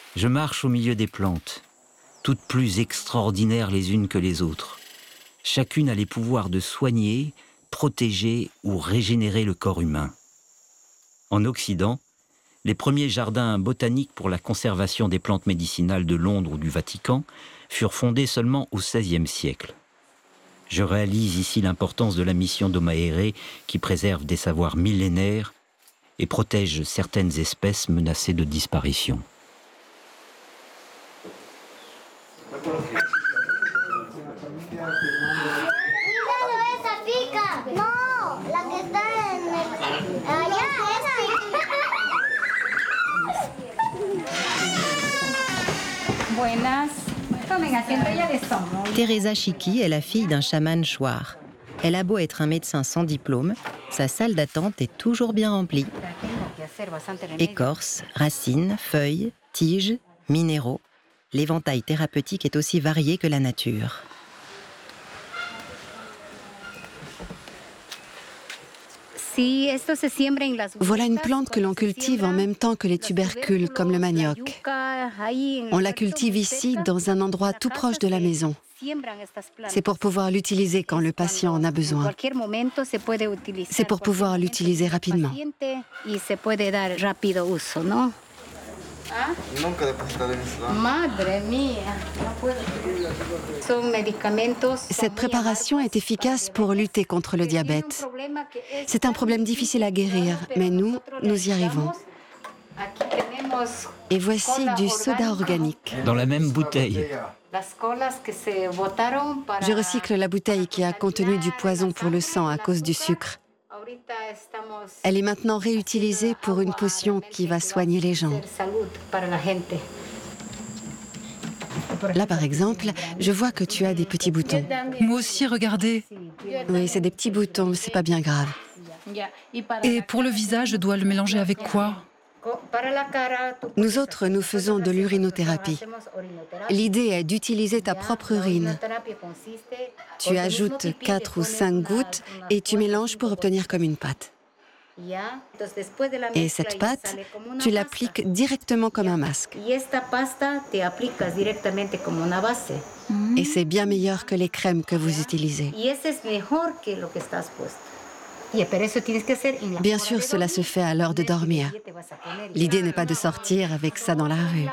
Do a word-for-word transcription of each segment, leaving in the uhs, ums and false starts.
Je marche au milieu des plantes, toutes plus extraordinaires les unes que les autres. Chacune a les pouvoirs de soigner, protéger ou régénérer le corps humain. En Occident, les premiers jardins botaniques pour la conservation des plantes médicinales de Londres ou du Vatican furent fondés seulement au seizième siècle. Je réalise ici l'importance de la mission d'Omaéré qui préserve des savoirs millénaires et protège certaines espèces menacées de disparition. Teresa Chiki est la fille d'un chaman chouar. Elle a beau être un médecin sans diplôme, sa salle d'attente est toujours bien remplie. Écorces, racines, feuilles, tiges, minéraux, l'éventail thérapeutique est aussi varié que la nature. Voilà une plante que l'on cultive en même temps que les tubercules, comme le manioc. On la cultive ici, dans un endroit tout proche de la maison. C'est pour pouvoir l'utiliser quand le patient en a besoin. C'est pour pouvoir l'utiliser rapidement. Cette préparation est efficace pour lutter contre le diabète. C'est un problème difficile à guérir, mais nous, nous y arrivons. Et voici du soda organique. Dans la même bouteille. Je recycle la bouteille qui a contenu du poison pour le sang à cause du sucre. Elle est maintenant réutilisée pour une potion qui va soigner les gens. Là, par exemple, je vois que tu as des petits boutons. Moi aussi, regardez. Oui, c'est des petits boutons, c'est pas bien grave. Et pour le visage, je dois le mélanger avec quoi? Nous autres, nous faisons de l'urinothérapie. L'idée est d'utiliser ta propre urine. Tu ajoutes quatre ou cinq gouttes et tu mélanges pour obtenir comme une pâte. Et cette pâte, tu l'appliques directement comme un masque. Et c'est bien meilleur que les crèmes que vous utilisez. Bien sûr, cela se fait à l'heure de dormir. L'idée n'est pas de sortir avec ça dans la rue.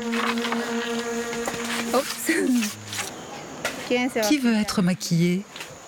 Qui veut être maquillé?